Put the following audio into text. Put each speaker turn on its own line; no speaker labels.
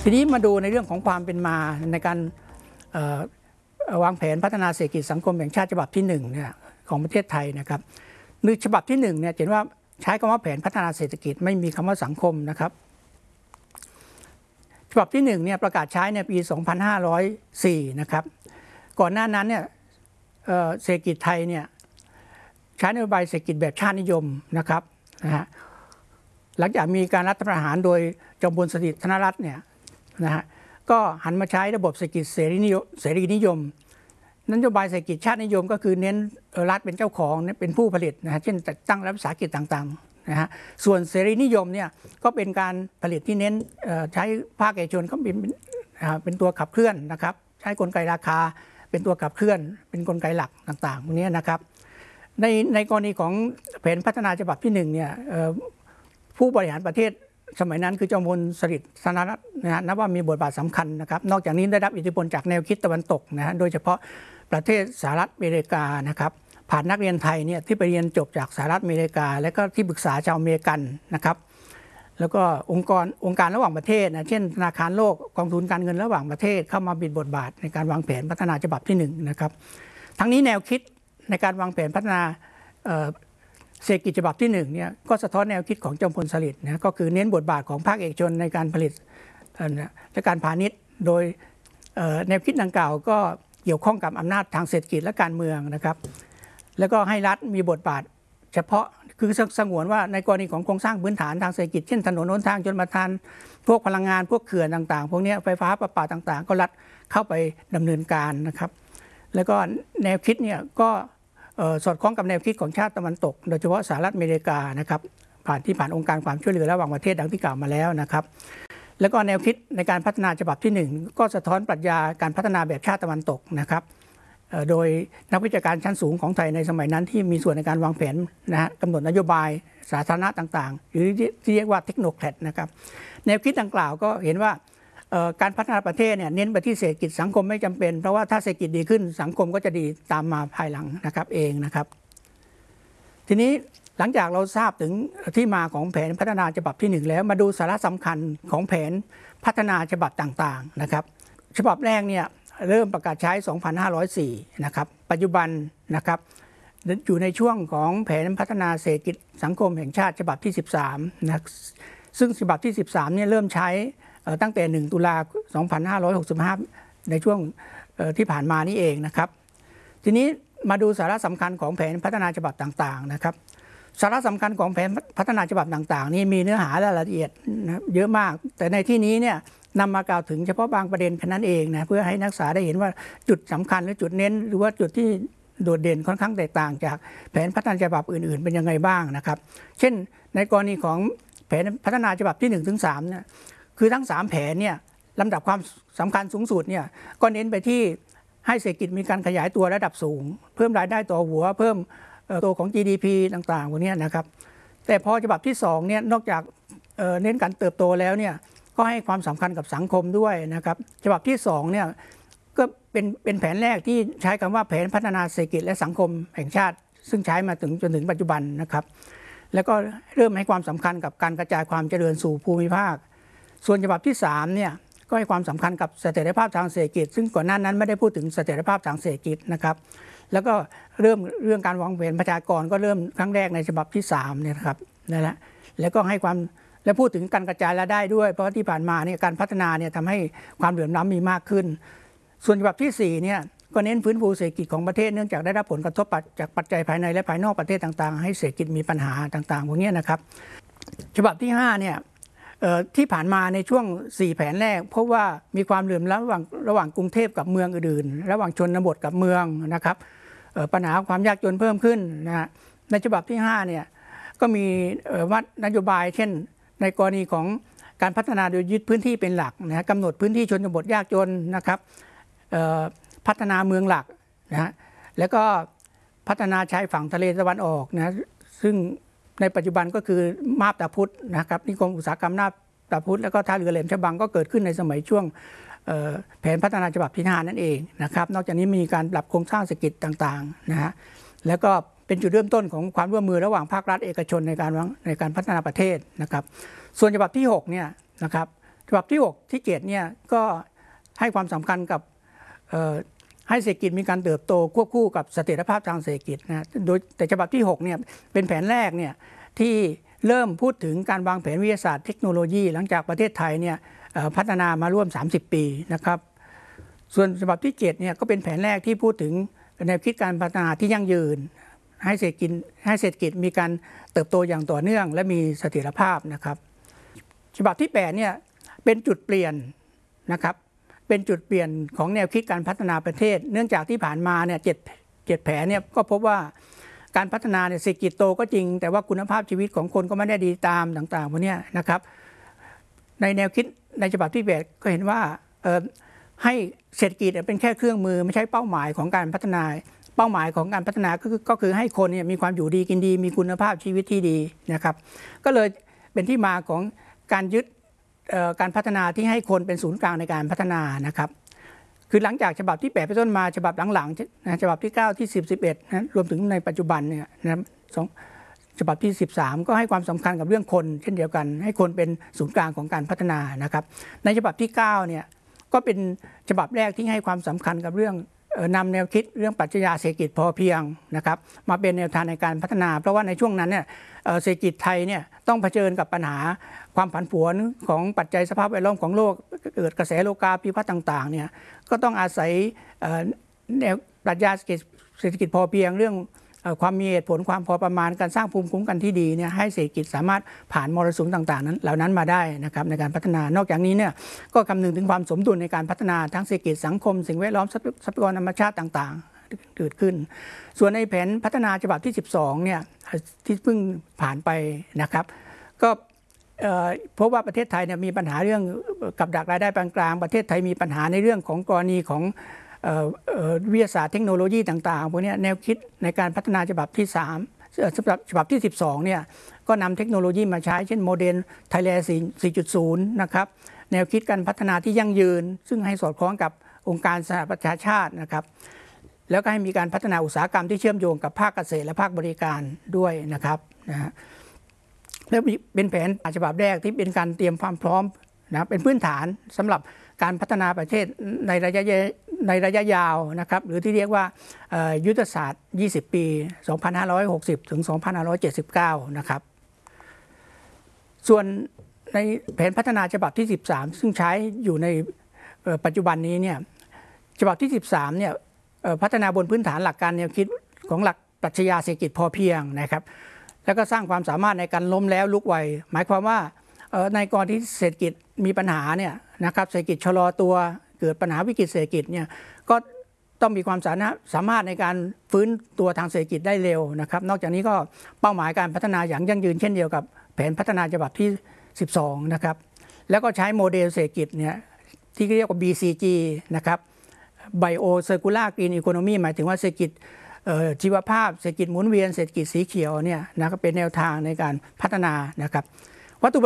ทีนี้มาดูในเรื่องของความเป็นมาในการวางแผนพัฒนาเศรษฐกิจสังคมแห่งชาติฉบับที่1เนี่ยของประเทศไทยนะครับในฉบับที่1เนี่ยเห็นว่าใช้คำว่าแผนพัฒนาเศรษฐกิจไม่มีคำว่าสังคมนะครับฉบับที่1เนี่ยประกาศใช้ในปี 2504 นะครับก่อนหน้านั้นเนี่ยเศรษฐกิจไทยเนี่ยใช้นโยบายเศรษฐกิจแบบชาตินิยมนะครับหลังจากมีการรัฐประหารโดยจอมพลสฤษดิ์ธนรัตน์เนี่ยก็หันมาใช้ระบบเศรษฐกิจเสรีนิยมนโยบายเศรษฐกิจชาตินิยมก็คือเน้นรัฐเป็นเจ้าของเป็นผู้ผลิตเช่นจัดตั้งรัฐวิสาหกิจต่างๆส่วนเสรีนิยมเนี่ยก็เป็นการผลิตที่เน้นใช้ภาคเอกชนก็เป็นตัวขับเคลื่อนนะครับใช้กลไกราคาเป็นตัวขับเคลื่อนเป็นกลไกหลักต่างๆพวกนี้นะครับในกรณีของแผนพัฒนาฉบับที่1เนี่ยผู้บริหารประเทศสมัยนั้นคือจอมพลสฤษดิ์ธนรัตน์นับว่ามีบทบาทสำคัญนะครับนอกจากนี้ได้รับอิทธิพลจากแนวคิดตะวันตกโดยเฉพาะประเทศสหรัฐอเมริกานะครับผ่านนักเรียนไทยเนี่ยที่ไปเรียนจบจากสหรัฐอเมริกาและก็ที่ปรึกษาชาวอเมริกันนะครับแล้วก็องค์การระหว่างประเทศเช่นธนาคารโลกกองทุนการเงินระหว่างประเทศเข้ามามีบทบาทในการวางแผนพัฒนาฉบับที่1นะครับทั้งนี้แนวคิดในการวางแผนพัฒนาเศรษฐกิจฉบับที่1เนี่ยก็สะท้อนแนวคิดของจอมพลสฤษดิ์ก็คือเน้นบทบาทของภาคเอกชนในการผลิตและการพาณิชย์โดยแนวคิดดังกล่าวก็เกี่ยวข้องกับอำนาจทางเศรษฐกิจและการเมืองนะครับแล้วก็ให้รัฐมีบทบาทเฉพาะคือสงวนว่าในกรณีของโครงสร้างพื้นฐานทางเศรษฐกิจเช่นถนนหนทางชลประทานพวกพลังงานพวกเขื่อนต่างๆพวกนี้ไฟฟ้าประปาต่างๆก็รัฐเข้าไปดำเนินการนะครับแล้วก็แนวคิดเนี่ยก็สอดคล้องกับแนวคิดของชาติตะวันตกโดยเฉพาะสหรัฐอเมริกานะครับผ่านองค์การความช่วยเหลือระหว่างประเทศดังที่กล่าวมาแล้วนะครับแล้วก็แนวคิดในการพัฒนาฉบับที่1ก็สะท้อนปรัชญาการพัฒนาแบบชาติตะวันตกนะครับโดยนักวิชาการชั้นสูงของไทยในสมัยนั้นที่มีส่วนในการวางแผนกำหนดนโยบายสาธารณะต่างๆหรือที่เรียกว่าเทคโนแครดนะครับแนวคิดดังกล่าวก็เห็นว่าการพัฒนาประเทศเนี่ยเน้นไปที่เศรษฐกิจสังคมไม่จำเป็นเพราะว่าถ้าเศรษฐกิจดีขึ้นสังคมก็จะดีตามมาภายหลังนะครับเองนะครับทีนี้หลังจากเราทราบถึงที่มาของแผนพัฒนาฉบับที่1แล้วมาดูสาระสำคัญของแผนพัฒนาฉบับต่างๆนะครับฉบับแรกเนี่ยเริ่มประกาศใช้ 2504 นะครับปัจจุบันนะครับอยู่ในช่วงของแผนพัฒนาเศรษฐกิจสังคมแห่งชาติฉบับที่13นะซึ่งฉบับที่13เนี่ยเริ่มใช้ตั้งแต่1 ตุลาคม 2565 ในช่วงที่ผ่านมานี่เองนะครับทีนี้มาดูสาระสำคัญของแผนพัฒนาฉบับต่างๆนะครับสาระสำคัญของแผนพัฒนาฉบับต่างๆนี่มีเนื้อหารายละเอียดเยอะมากแต่ในที่นี้เนี่ยนำมากล่าวถึงเฉพาะบางประเด็นแค่นั้นเองนะเพื่อให้นักศึกษาได้เห็นว่าจุดสำคัญหรือจุดเน้นหรือว่าจุดที่โดดเด่นค่อนข้างแตกต่างจากแผนพัฒนาฉบับอื่นๆเป็นยังไงบ้างนะครับเช่นในกรณีของแผนพัฒนาฉบับที่1 ถึง 3เนี่ยคือทั้ง3แผนเนี่ยลำดับความสำคัญสูงสุดเนี่ยก็เน้นไปที่ให้เศรษฐกิจมีการขยายตัวระดับสูงเพิ่มรายได้ต่อหัวเพิ่มตัวของ GDP ต่างๆพวกนี้นะครับแต่พอฉบับที่2เนี่ยนอกจากเน้นการเติบโตแล้วเนี่ยก็ให้ความสำคัญกับสังคมด้วยนะครับฉบับที่2เนี่ยก็เป็นแผนแรกที่ใช้คำว่าแผนพัฒนาเศรษฐกิจและสังคมแห่งชาติซึ่งใช้มาจนถึงปัจจุบันนะครับแล้วก็เริ่มให้ความสำคัญกับการกระจายความเจริญสู่ภูมิภาคส่วนฉบับที่3เนี่ยก็ให้ความสำคัญกับเสถียรภาพทางเศรษฐกิจซึ่งก่อนหน้านั้นไม่ได้พูดถึงเสถียรภาพทางเศรษฐกิจนะครับแล้วก็เรื่องการวางแผนประชากรก็เริ่มครั้งแรกในฉบับที่3เนี่ยครับนั่นแหละแล้วก็ให้ความและพูดถึงการกระจายรายได้ด้วยเพราะที่ผ่านมาเนี่ยการพัฒนาเนี่ยทำให้ความเหลื่อมล้ำมีมากขึ้นส่วนฉบับที่4เนี่ยก็เน้นฟื้นฟูเศรษฐกิจของประเทศเนื่องจากได้รับผลกระทบจากปัจจัยภายในและภายนอกประเทศต่างๆให้เศรษฐกิจมีปัญหาต่างๆพวกนี้นะครับฉบับที่5เนี่ยที่ผ่านมาในช่วง4แผนแรกพบว่ามีความเหลื่อมล้ำระหว่างกรุงเทพกับเมืองอื่นๆระหว่างชนบทกับเมืองนะครับปัญหาความยากจนเพิ่มขึ้นนะในฉบับที่5เนี่ยก็มีนโยบายเช่นในกรณีของการพัฒนาโดยยึดพื้นที่เป็นหลักนะกำหนดพื้นที่ชนบทยากจนนะครับพัฒนาเมืองหลักนะแล้วก็พัฒนาชายฝั่งทะเลตะวันออกนะซึ่งในปัจจุบันก็คือมาบตาพุธนะครับนิคมอุตสาหกรรมมาบตาพุธแล้วก็ท่าเรือแหลมฉบังก็เกิดขึ้นในสมัยช่วงแผนพัฒนาฉบับที่5นั่นเองนะครับนอกจากนี้มีการปรับโครงสร้างเศรษฐกิจต่างๆนะฮะแล้วก็เป็นจุดเริ่มต้นของความร่วมมือระหว่างภาครัฐเอกชนในการพัฒนาประเทศนะครับส่วนฉบับที่6เนี่ยนะครับฉบับที่ 6 ที่ 7เนี่ยก็ให้ความสำคัญกับให้เศรษฐกิจมีการเติบโตควบคู่กับเสถียรภาพทางเศรษฐกิจนะโดยแต่ฉบับที่6เนี่ยเป็นแผนแรกเนี่ยที่เริ่มพูดถึงการวางแผนวิทยาศาสตร์เทคโนโลยีหลังจากประเทศไทยเนี่ยพัฒนามาร่วม30 ปีนะครับส่วนฉบับที่7เนี่ยก็เป็นแผนแรกที่พูดถึงแนวคิดการพัฒนาที่ยั่งยืนให้เศรษฐกิจมีการเติบโตอย่างต่อเนื่องและมีเสถียรภาพนะครับฉบับที่8เนี่ยเป็นจุดเปลี่ยนนะครับเป็นจุดเปลี่ยนของแนวคิดการพัฒนาประเทศเนื่องจากที่ผ่านมาเนี่ย7แผนเนี่ยก็พบว่าการพัฒนาเนี่ยเศรษฐกิจโตก็จริงแต่ว่าคุณภาพชีวิตของคนก็ไม่ได้ดีตามต่างๆพวกนี้นะครับในแนวคิดในฉบับที่8ก็เห็นว่าให้เศรษฐกิจเป็นแค่เครื่องมือไม่ใช่เป้าหมายของการพัฒนาเป้าหมายของการพัฒนาก็คือให้คนเนี่ยมีความอยู่ดีกินดีมีคุณภาพชีวิตที่ดีนะครับก็เลยเป็นที่มาของการยึดการพัฒนาที่ให้คนเป็นศูนย์กลางในการพัฒนานะครับคือหลังจากฉบับที่8เป็นต้นมาฉบับหลังๆนะฉบับที่9ที่10 11นะรวมถึงในปัจจุบันเนี่ยนะฉบับที่13ก็ให้ความสำคัญกับเรื่องคนเช่นเดียวกันให้คนเป็นศูนย์กลางของการพัฒนานะครับในฉบับที่9เนี่ยก็เป็นฉบับแรกที่ให้ความสำคัญกับเรื่องนำแนวคิดเรื่องปรัชญาเศรษฐกิจพอเพียงนะครับมาเป็นแนวทางในการพัฒนาเพราะว่าในช่วงนั้นเนี่ยเศรษฐกิจไทยเนี่ยต้องเผชิญกับปัญหาความผันผวนของปัจจัยสภาพแวดล้อมของโลกเกิดกระแสโลกาภิวัตน์ต่างๆเนี่ยก็ต้องอาศัยแนวปรัชญาเศรษฐกิจพอเพียงเรื่องความมีเหตุผลความพอประมาณการสร้างภูมิคุ้มกันที่ดีเนี่ยให้เศรษฐกิจสามารถผ่านมรสุมต่างๆนั้นเหล่านั้นมาได้นะครับในการพัฒนานอกจากนี้เนี่ยก็คำนึงถึงความสมดุลในการพัฒนาทั้งเศรษฐกิจสังคมสิ่งแวดล้อมทรัพยากรธรรมชาติต่างๆเกิดขึ้นส่วนในแผนพัฒนาฉบับที่12เนี่ยที่เพิ่งผ่านไปนะครับก็เพราะว่าประเทศไทยเนี่ยมีปัญหาเรื่องกับดักรายได้ปานกลางประเทศไทยมีปัญหาในเรื่องของกรณีของวิทยาศาสตร์เทคโนโลยีต่างๆพวกนี้แนวคิดในการพัฒนาฉบับที่ฉบับที่12เนี่ยก็นำเทคโนโลยีมาใช้เช่นโมเดลไทยแลนด์ 4.0 นะครับแนวคิดการพัฒนาที่ยั่งยืนซึ่งให้สอดคล้องกับองค์การสหประชาชาตินะครับแล้วก็ให้มีการพัฒนาอุตสาหกรรมที่เชื่อมโยงกับภาคเกษตรและภาคบริการด้วยนะครับนะฮะแล้วเป็นแผนฉบับแรกที่เป็นการเตรียมความพร้อมนะเป็นพื้นฐานสำหรับการพัฒนาประเทศในระยะยาวนะครับหรือที่เรียกว่ายุทธศาสตร์20 ปี 2560 ถึง 2579 นะครับส่วนในแผนพัฒนาฉบับที่13ซึ่งใช้อยู่ในปัจจุบันนี้เนี่ยฉบับที่13เนี่ยพัฒนาบนพื้นฐานหลักการแนวคิดของหลักปรัชญาเศรษฐกิจพอเพียงนะครับแล้วก็สร้างความสามารถในการล้มแล้วลุกไวหมายความว่าในกรณีที่เศรษฐกิจมีปัญหาเนี่ยนะครับเศรษฐกิจชะลอตัวเกิดปัญหาวิกฤตเศรษฐกิจเนี่ยก็ต้องมีความสามารถในการฟื้นตัวทางเศรษฐกิจได้เร็วนะครับนอกจากนี้ก็เป้าหมายการพัฒนาอย่างยั่งยืนเช่นเดียวกับแผนพัฒนาฉบับที่12นะครับแล้วก็ใช้โมเดลเศรษฐกิจเนี่ยที่เรียกว่า BCG นะครับ Bio Circular Green Economy หมายถึงว่าเศรษฐกิจชีวภาพเศรษฐกิจหมุนเวียนเศรษฐกิจสีเขียวเนี่ยนะครับเป็นแนวทางในการพัฒนานะครับ